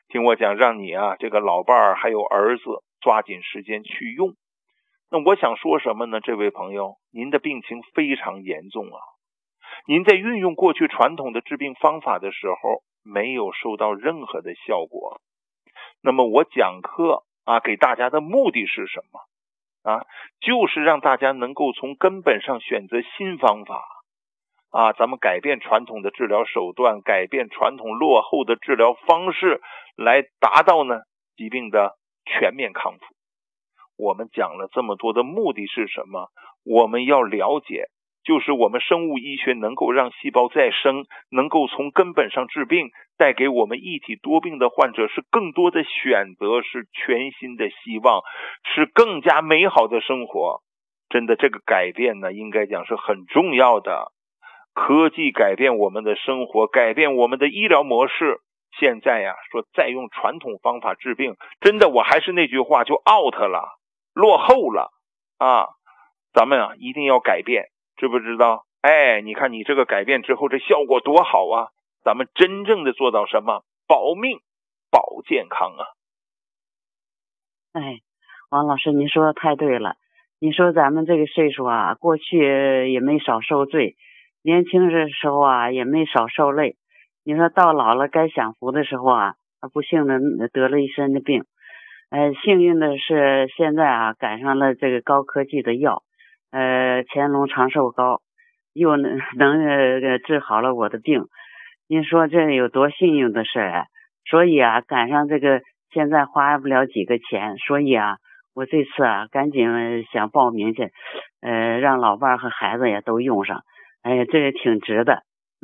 听我讲，让你啊这个老伴儿还有儿子抓紧时间去用。那我想说什么呢？这位朋友，您的病情非常严重啊，您在运用过去传统的治病方法的时候没有收到任何的效果。那么我讲课啊给大家的目的是什么啊？就是让大家能够从根本上选择新方法啊，咱们改变传统的治疗手段，改变传统落后的治疗方式，来达到呢疾病的全面康复。我们讲了这么多的目的是什么？我们要了解，就是我们生物医学能够让细胞再生，能够从根本上治病，带给我们一体多病的患者是更多的选择，是全新的希望，是更加美好的生活。真的，这个改变呢，应该讲是很重要的。科技改变我们的生活，改变我们的医疗模式。现在呀，说再用传统方法治病，真的，我还是那句话，就 out 了，落后了啊！咱们啊一定要改变，知不知道？哎，你看你这个改变之后，这效果多好啊！咱们真正的做到什么？保命、保健康啊！ 哎，王老师，您说的太对了。你说咱们这个岁数啊，过去也没少受罪，年轻的时候啊也没少受累。你说到老了该享福的时候啊，不幸的得了一身的病。幸运的是现在啊赶上了这个高科技的药，乾隆长寿膏又能治好了我的病。您说这有多幸运的事啊！所以啊赶上这个现在花不了几个钱，所以啊我这次啊赶紧想报名去，让老伴和孩子也都用上。哎呀，这也挺值的。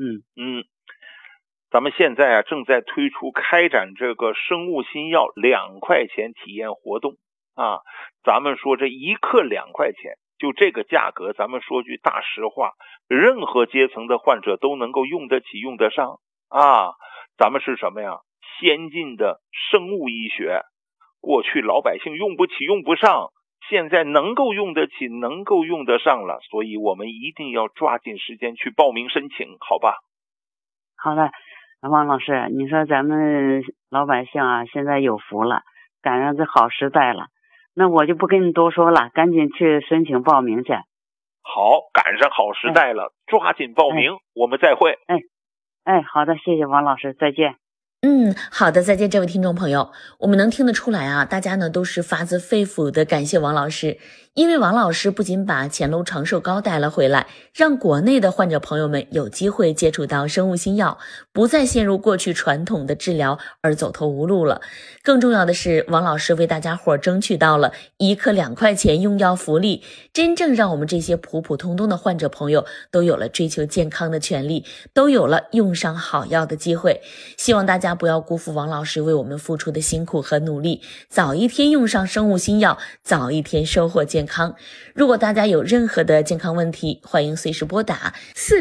咱们现在啊正在推出开展这个生物新药2块钱体验活动啊。咱们说这一克2块钱，就这个价格，咱们说句大实话，任何阶层的患者都能够用得起用得上啊。咱们是什么呀？先进的生物医学，过去老百姓用不起用不上，现在能够用得起能够用得上了，所以我们一定要抓紧时间去报名申请，好吧？ 好的，王老师，你说咱们老百姓啊现在有福了，赶上这好时代了，那我就不跟你多说了，赶紧去申请报名去。 好，赶上好时代了，抓紧报名，我们再会。 好的，谢谢王老师，再见。 好的，再见，这位听众朋友。我们能听得出来啊，大家呢都是发自肺腑的感谢王老师，因为王老师不仅把乾隆长寿膏带了回来，让国内的患者朋友们有机会接触到生物新药，不再陷入过去传统的治疗而走投无路了。更重要的是，王老师为大家伙争取到了1克2块钱用药福利，真正让我们这些普普通通的患者朋友都有了追求健康的权利，都有了用上好药的机会。希望大家不要辜负王老师为我们付出的辛苦和努力，早一天用上生物新药，早一天收获健康。如果大家有任何的健康问题，欢迎随时拨打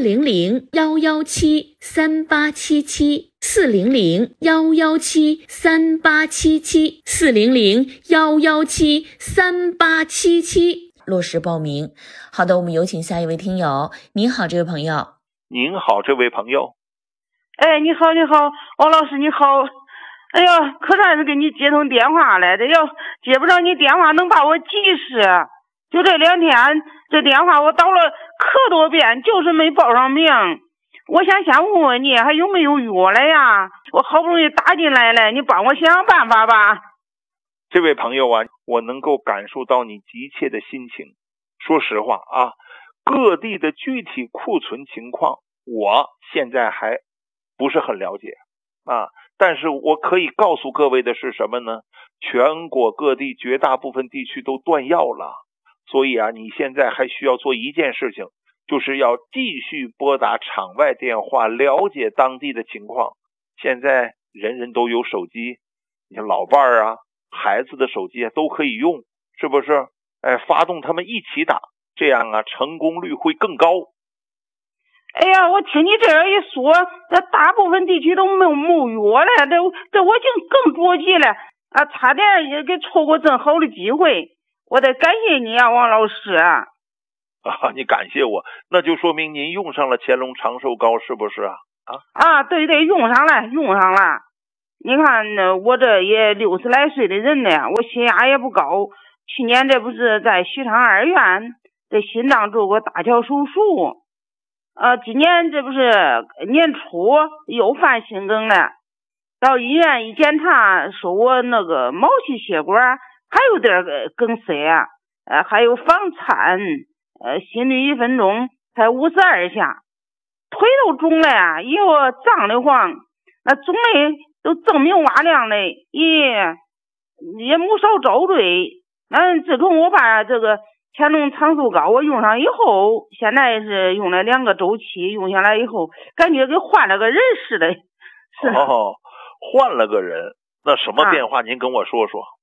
400-117-3877，400-117-3877，400-117-3877，落实报名。好的，我们有请下一位听友。您好，这位朋友。 您好，这位朋友。 哎，你好，王老师你好。哎呀，可算是给你接通电话了，这要接不着你电话能把我急死。就这2天，这电话我打了可多遍，就是没报上名。我想先问问你还有没有药了呀？我好不容易打进来了，你帮我想想办法吧。 这位朋友啊，我能够感受到你急切的心情。说实话啊，各地的具体库存情况我现在还不是很了解啊，但是我可以告诉各位的是什么呢？全国各地绝大部分地区都断药了，所以啊，你现在还需要做一件事情，就是要继续拨打场外电话，了解当地的情况。现在人人都有手机，你看老伴儿啊、孩子的手机啊都可以用，是不是？发动他们一起打，这样啊，成功率会更高。 哎呀，我听你这样一说，这大部分地区都没药了，这我就更着急了啊！差点也给错过这好的机会，我得感谢你啊，王老师。 你感谢我，那就说明您用上了乾隆长寿膏，是不是啊？ 对，用上了。 你看我这也60来岁的人了，我血压也不高。去年这不是在许昌2院这心脏做过搭桥手术，今年这不是年初又犯心梗了，到医院一检查，说我那个毛细血管还有点梗塞啊，还有房颤，心率1分钟才52下，腿都肿了呀，又胀得慌，那肿的都锃明瓦亮的，也没少遭罪。自从我把这个乾隆长寿膏我用上以后，现在是用了2个周期，用下来以后，感觉跟换了个人似的。是哦，换了个人，那什么变化？您跟我说说。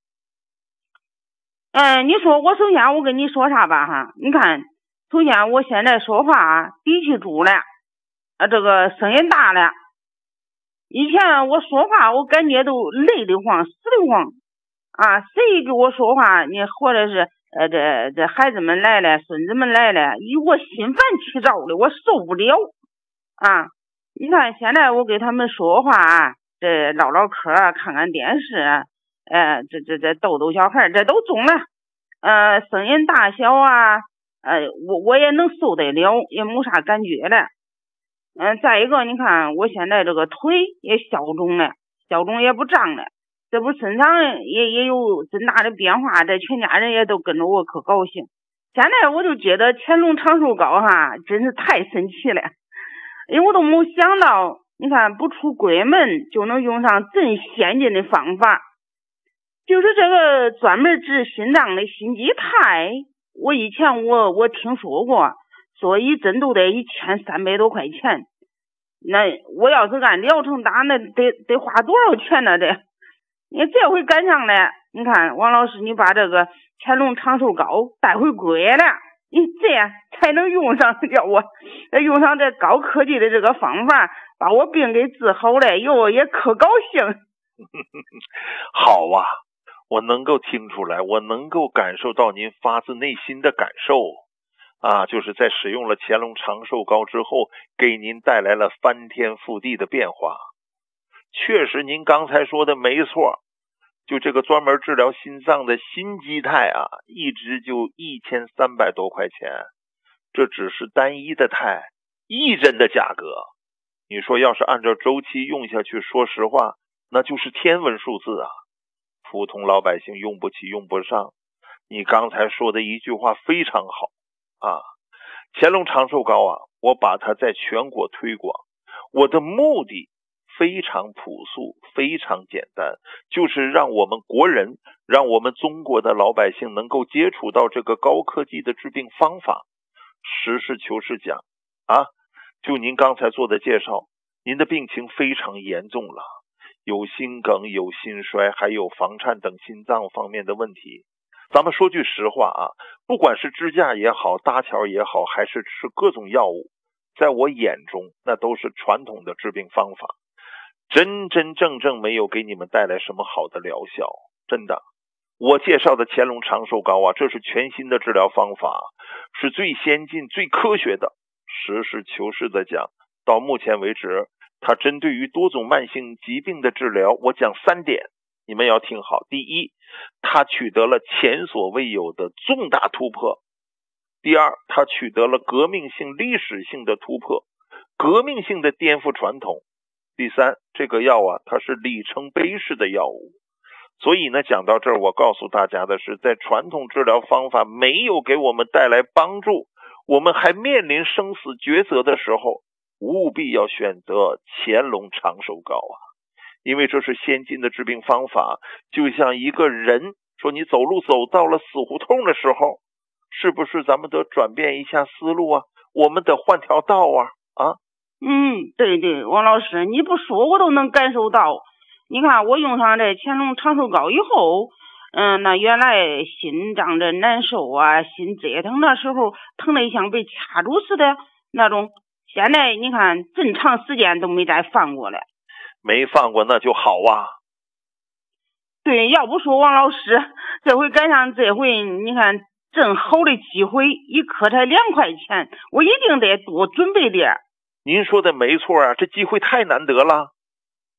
你说我首先我跟你说啥吧哈？你看，首先我现在说话底气足了，这个声音大了。以前我说话我感觉都累得慌，死得慌啊！谁给我说话，你或者是这孩子们来了，孙子们来了，我心烦气躁的，我受不了啊！你看现在我给他们说话，这唠唠嗑，看看电视，这逗逗小孩，这都中了。声音大小啊，我也能受得了，也没啥感觉了。再一个，你看我现在这个腿也消肿了，消肿也不胀了，这不身上也有真大的变化，这全家人也都跟着我可高兴。现在我就觉得乾隆长寿膏哈，真是太神奇了，因为我都没想到，你看不出闺门就能用上真先进的方法，就是这个专门治心脏的心肌肽。我以前我听说过，说一针都得1300多块钱，那我要是按疗程打，那得花多少钱呢？你这回赶上了，你看王老师，你把这个乾隆长寿膏带回归了，你这样才能用上，要我用上这高科技的这个方法，把我病给治好了，哟也可高兴。 好啊，我能够听出来，我能够感受到您发自内心的感受啊，就是在使用了乾隆长寿膏之后，给您带来了翻天覆地的变化。确实您刚才说的没错，就这个专门治疗心脏的心肌肽啊，一支就1300多块钱，这只是单一的肽1针的价格。你说要是按照周期用下去，说实话那就是天文数字啊，普通老百姓用不起用不上。你刚才说的一句话非常好啊，乾隆长寿膏啊，我把它在全国推广，我的目的非常朴素，非常简单，就是让我们国人，让我们中国的老百姓能够接触到这个高科技的治病方法。实事求是讲啊，就您刚才做的介绍，您的病情非常严重了，有心梗，有心衰，还有房颤等心脏方面的问题。咱们说句实话啊，不管是支架也好，搭桥也好，还是吃各种药物，在我眼中那都是传统的治病方法，真正没有给你们带来什么好的疗效。真的，我介绍的乾隆长寿膏啊，这是全新的治疗方法，是最先进最科学的。实事求是的讲，到目前为止，它针对于多种慢性疾病的治疗，我讲3点，你们要听好。第一，它取得了前所未有的重大突破。第二，它取得了革命性历史性的突破，革命性的颠覆传统。第三，这个药啊，它是里程碑式的药物。所以呢，讲到这儿，我告诉大家的是，在传统治疗方法没有给我们带来帮助，我们还面临生死抉择的时候，务必要选择乾隆长寿膏啊，因为这是先进的治病方法。就像一个人说，你走路走到了死胡同的时候，是不是咱们得转变一下思路啊？我们得换条道啊！ 对，王老师，你不说我都能感受到。你看我用上这乾隆长寿膏以后，那原来心脏这难受啊，心折腾的时候疼得像被掐住似的那种，现在你看正长时间都没再放过了。 没放过那就好啊。 对，要不说王老师这回赶上这回，你看正好的机会，一颗才2块钱，我一定得多准备点。 您说的没错啊，这机会太难得了。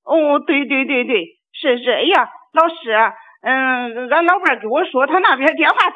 哦，对，是，哎呀，老师，俺老伴跟我说他那边电话